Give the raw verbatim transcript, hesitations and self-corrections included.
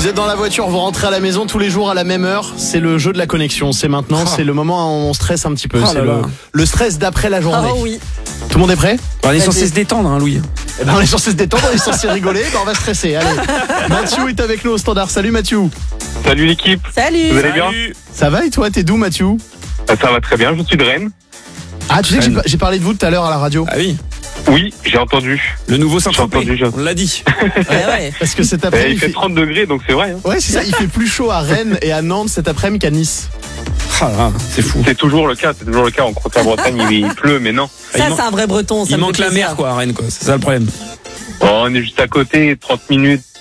Vous êtes dans la voiture, vous rentrez à la maison tous les jours à la même heure. C'est le jeu de la connexion. C'est maintenant, oh. c'est le moment où on stresse un petit peu. Oh c'est le, le stress d'après la journée. Oh oui. Tout le monde est prêt? On est censé se détendre, hein, Louis. Eh ben, on est censé se détendre, on est censé rigoler. Ben, on va stresser. Allez. Mathieu est avec nous au standard. Salut Mathieu. Salut l'équipe. Salut. Vous allez bien? Ça va et toi? T'es d'où Mathieu? Ça va très bien, je suis de Rennes. Ah, tu sais que j'ai, j'ai parlé de vous tout à l'heure à la radio. Ah oui. Oui, j'ai entendu. Le nouveau J'ai entendu, Saint-Tropez, j'ai- on l'a dit. Ouais, ouais. Parce que cet Eh, après-midi. il fait trente degrés, donc c'est vrai. Hein. Ouais, c'est ça. Il fait plus chaud à Rennes et à Nantes cet après-midi qu'à Nice. Ah là, c'est fou. C'est toujours le cas, c'est toujours le cas. En Bretagne, il, il pleut, mais non. Ça, il c'est un vrai breton. Ça Il me manque fait la plaisir. mer, quoi, à Rennes, quoi. C'est ça le problème. Bon, on est juste à côté, trente minutes,